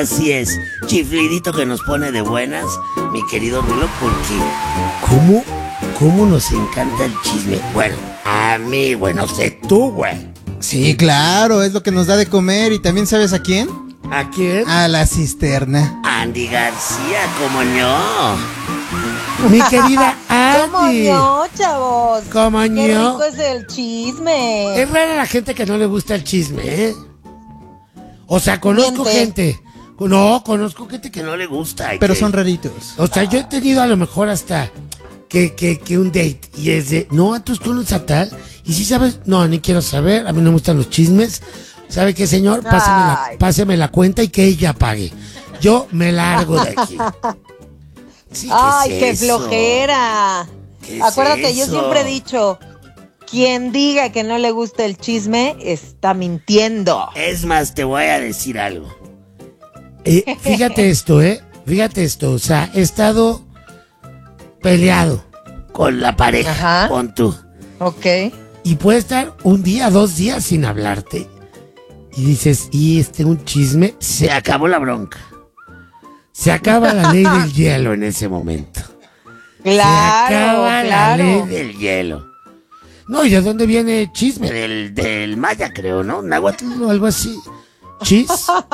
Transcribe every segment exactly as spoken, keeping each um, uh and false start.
Así es, chiflidito que nos pone de buenas, mi querido Rulo, porque ¿cómo, cómo nos encanta el chisme? Bueno, a mí, bueno, sé tú, güey. Sí, claro, es lo que nos da de comer. ¿Y también sabes a quién? ¿A quién? A la cisterna. Andy García, ¿cómo no? Mi querida Andy. ¿Cómo no, chavos? ¿Cómo Qué no? rico es el chisme. Es rara la gente que no le gusta el chisme, ¿eh? O sea, conozco Miente. gente... No, conozco gente que no le gusta. Pero que, son raritos. O sea, yo he tenido a lo mejor hasta que, que, que un date y es de, no, a tus conoces a tal. Y si sabes, no, ni quiero saber, a mí no me gustan los chismes. ¿Sabe qué, señor? Páseme la, Ay. páseme la cuenta y que ella pague. Yo me largo de aquí. Sí, ¿qué Ay, es qué eso? flojera. ¿Qué es Acuérdate, yo eso? siempre he dicho, quien diga que no le gusta el chisme está mintiendo. Es más, te voy a decir algo. Eh, fíjate esto, ¿eh? Fíjate esto, o sea, he estado peleado con la pareja, Ajá. con tú. Ok. Y puede estar un día, dos días sin hablarte. Y dices, y este un chisme, se acabó la bronca. Se acaba la ley del hielo en ese momento. Claro, se acaba claro. la ley del hielo. No, ¿y de dónde viene chisme? Del, del maya, creo, ¿no? Náhuatl o algo así. Chis,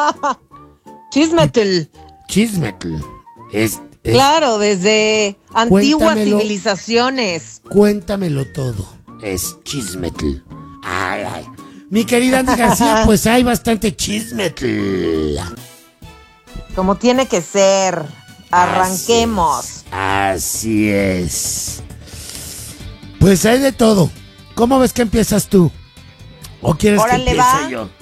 Chismetel. chismetl. Es, es- Claro, desde antiguas Cuéntamelo. civilizaciones. Cuéntamelo todo. Es chismetl. Ay, ay. Mi querida Andy García, pues hay bastante chismetl. Como tiene que ser. Arranquemos. Así es. Pues hay de todo. ¿Cómo ves que empiezas tú? ¿O quieres Órale, que empiece va. yo?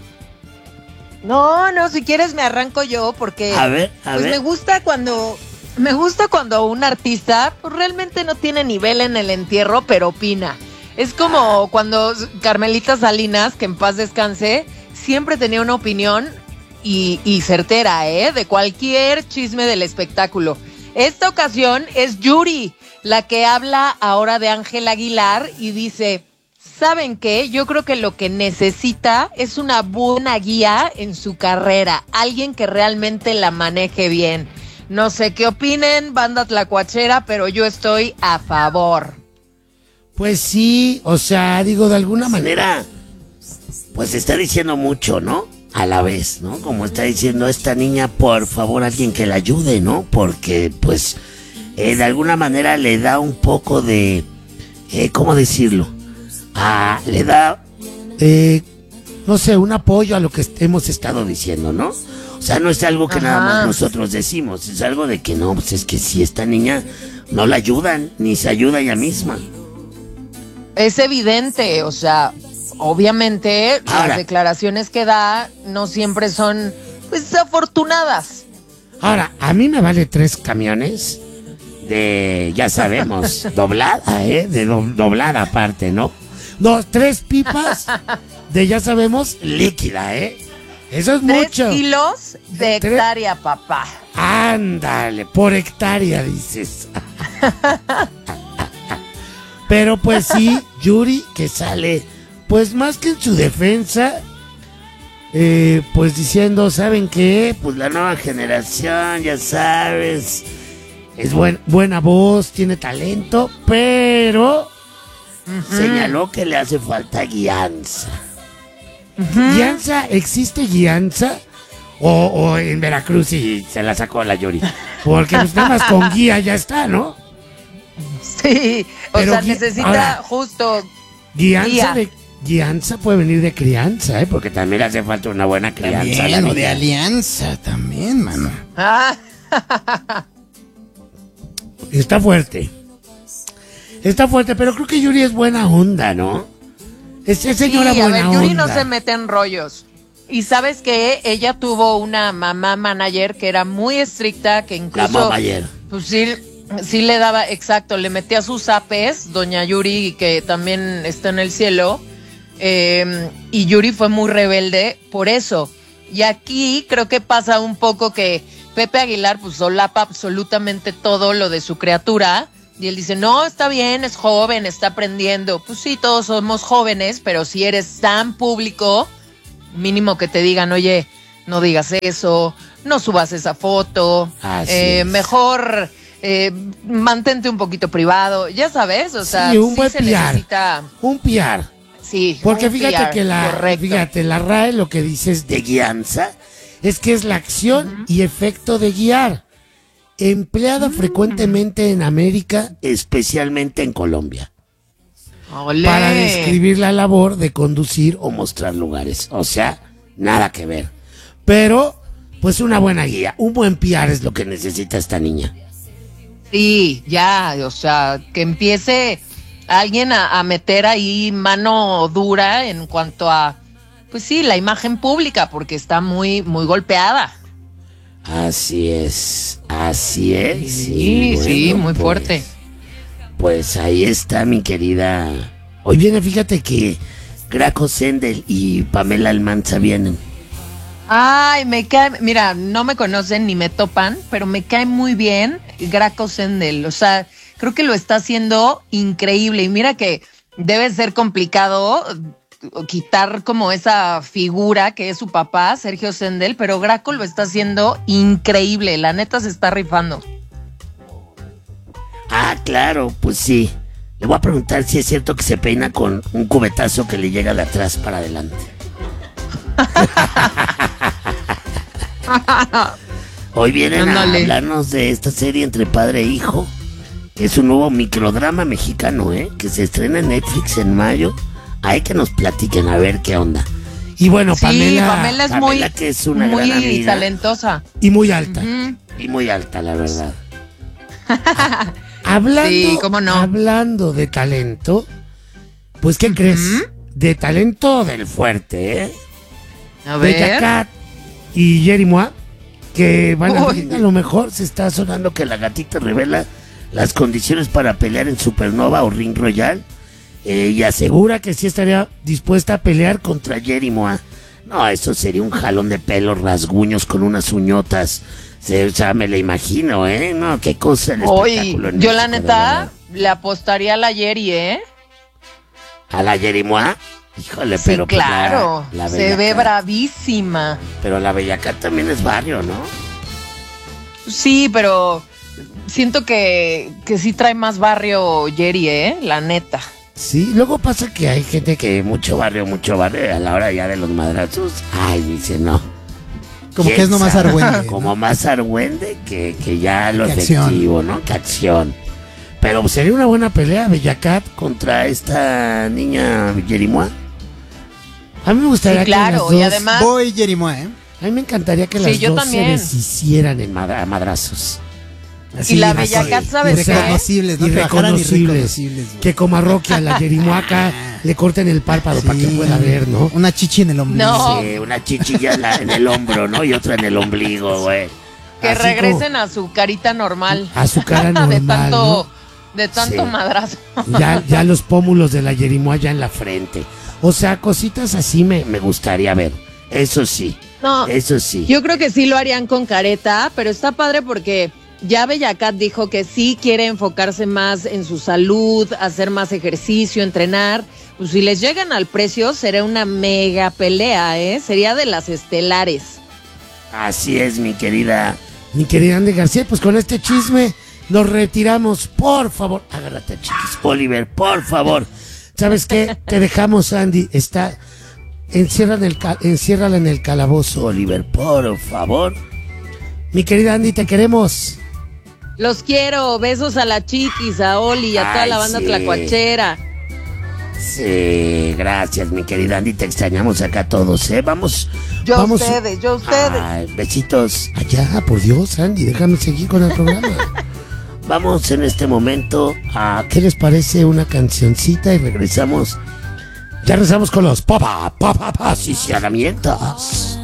No, no, si quieres me arranco yo porque A ver, a pues ver. me gusta cuando me gusta cuando un artista pues, realmente no tiene nivel en el entierro, pero opina. Es como cuando Carmelita Salinas, que en paz descanse, siempre tenía una opinión y, y certera, ¿eh? De cualquier chisme del espectáculo. Esta ocasión es Yuri, la que habla ahora de Ángel Aguilar y dice, ¿saben qué? Yo creo que lo que necesita es una buena guía en su carrera, alguien que realmente la maneje bien. No sé qué opinen, banda tlacuachera, pero yo estoy a favor. Pues sí, o sea, digo, de alguna manera, pues está diciendo mucho, ¿no? A la vez, ¿no? Como está diciendo esta niña, por favor, alguien que la ayude, ¿no? Porque, pues, eh, de alguna manera le da un poco de, eh, ¿cómo decirlo? Ah, le da, eh, no sé, un apoyo a lo que hemos estado diciendo, ¿no? O sea, no es algo que Ajá. nada más nosotros decimos, es algo de que no, pues es que si esta niña no la ayudan, ni se ayuda ella misma. Es evidente, o sea, obviamente Ahora. las declaraciones que da no siempre son, pues, afortunadas. Ahora, a mí me vale tres camiones de, ya sabemos, doblada, ¿eh? De do- doblada aparte, ¿no? No, tres pipas de, ya sabemos, líquida, ¿eh? Eso es Tres mucho. kilos de Tres- hectárea, papá. Ándale, por hectárea, dices. Pero pues sí, Yuri, que sale, pues más que en su defensa, eh, pues diciendo, ¿saben qué? Pues la nueva generación, ya sabes, es buen, buena voz, tiene talento, pero señaló que le hace falta guianza. ¿Guianza? ¿Existe guianza? O, o en Veracruz y se la sacó a la Yuri. Porque pues nada más con guía ya está, ¿no? Sí, o Pero sea, gui- necesita ahora, justo... Guianza Guía. de guianza puede venir de crianza, ¿eh? Porque también le hace falta una buena crianza. a la También, o de niña. alianza, también, mano. Ah, Está fuerte. Está fuerte, pero creo que Yuri es buena onda, ¿no? Es, es señora sí, a buena ver, Yuri onda. no se mete en rollos. Y sabes que ella tuvo una mamá manager que era muy estricta, que La incluso... mamá ayer. Pues sí, sí le daba, exacto, le metía sus apes, doña Yuri, que también está en el cielo, eh, y Yuri fue muy rebelde por eso. Y aquí creo que pasa un poco que Pepe Aguilar pues solapa absolutamente todo lo de su criatura, y él dice, no, está bien, es joven, está aprendiendo. Pues sí, todos somos jóvenes, pero si eres tan público, mínimo que te digan, oye, no digas eso, no subas esa foto, Así eh, es. mejor eh, mantente un poquito privado, ya sabes, o sea, Sí, un sí buen se P R. necesita, Un P R. sí, Porque un fíjate P R, que la, correcto. fíjate, la R A E lo que dice es de guianza, es que es la acción Ujú. y efecto de guiar, empleada frecuentemente en América, especialmente en Colombia, Ole. para describir la labor de conducir o mostrar lugares. O sea, nada que ver. Pero, pues una buena guía, un buen P R es lo que necesita esta niña. Sí, ya, o sea, que empiece alguien a, a meter ahí mano dura en cuanto a, pues sí, la imagen pública, porque está muy, muy golpeada. Así es, así es. Sí, sí, bueno, muy pues, fuerte. Pues ahí está mi querida. Hoy viene, fíjate que Graco Sendel y Pamela Almanza vienen. Ay, me cae, mira, no me conocen ni me topan, pero me cae muy bien Graco Sendel, o sea, creo que lo está haciendo increíble y mira que debe ser complicado quitar como esa figura que es su papá, Sergio Sendel, pero Graco lo está haciendo increíble, la neta se está rifando. Ah, claro, pues sí. Le voy a preguntar si es cierto que se peina con un cubetazo que le llega de atrás para adelante. Hoy vienen Ándale. a hablarnos de esta serie entre padre e hijo. Es un nuevo microdrama mexicano, ¿eh? Que se estrena en Netflix en mayo. Hay que nos platiquen a ver qué onda. Y bueno, Sí, Pamela, Pamela es Pamela, muy, que es una muy gran amiga talentosa. y muy alta. Ujú. Y muy alta, la verdad. Hablando, Sí, cómo no. hablando de talento, pues ¿qué crees? De talento del fuerte, ¿eh? A Bella ver. Cat y Jerry Mois, que van a, Uy. a lo mejor se está sonando que la gatita revela las condiciones para pelear en Supernova o Ring Royal, eh, y asegura que sí estaría dispuesta a pelear contra Jerry Mois. No, eso sería un jalón de pelos, rasguños con unas uñotas. Se, o sea, me la imagino, ¿eh? No, qué cosa el Oye, espectáculo en yo la México, de neta verdad. le apostaría a la Jerry, ¿eh? ¿A la Jerry Mois? Híjole, Sí, pero pues, claro, la- la se Bella ve Cat- bravísima. Pero la Bella Cat también es barrio, ¿no? Sí, pero siento que, que sí trae más barrio Jerry, ¿eh? La neta. Sí, luego pasa que hay gente que mucho barrio, mucho barrio, y a la hora ya de los madrazos, ay, dice no. Como que ¿Quién es nomás sabe? argüende, Como ¿no? más argüende que, que ya lo Que efectivo, ¿no? Que acción. Pero sería una buena pelea, Bella Cat contra esta niña Jerry Mois. A mí me gustaría Sí, que las claro, dos, y además, Voy, Jerimoa, ¿eh? a mí me encantaría que Sí, las yo dos también. se deshicieran en madra- a madrazos. Y la así, Bella Cat, ¿sabes qué? Irreconocibles, ¿no? Trabajaran Irreconocibles. irreconocibles, güey. Que como a Rocky a la Jerimoaca le corten el párpado para que Sí. pueda ver, ¿no? Una chichi en el ombligo. No. Sí, una chichilla en, la- en el hombro, ¿no? Y otra en el ombligo, güey. que Así regresen a su carita normal. como a su cara de normal, tanto, de tanto Sí. madrazo. ¿no? Ya, ya los pómulos de la Jerimoa ya en la frente. O sea, cositas así me, me gustaría ver. Eso sí, No, eso sí. yo creo que sí lo harían con careta, pero está padre porque ya Bella Cat dijo que sí quiere enfocarse más en su salud, hacer más ejercicio, entrenar. Pues si les llegan al precio, será una mega pelea, ¿eh? Sería de las estelares. Así es, mi querida, mi querida Andy García. Pues con este chisme nos retiramos. Por favor, agárrate, chiquis. Oliver, por favor. ¿Sabes qué? Te dejamos, Andy. Está... Enciérrala en, el ca- enciérrala en el calabozo, Oliver, por favor. Mi querida Andy, te queremos. Los quiero, besos a la chiquis, a Oli y a toda Ay, la banda sí. tlacuachera. Sí, gracias, mi querida Andy. Te extrañamos acá todos, ¿eh? Vamos. Yo vamos. ustedes, yo ustedes. Ay, besitos. Allá, por Dios, Andy, déjame seguir con el programa. Vamos en este momento a... ¿Qué les parece una cancioncita? Y regresamos. Ya regresamos con los papa, papa, posicionamientos.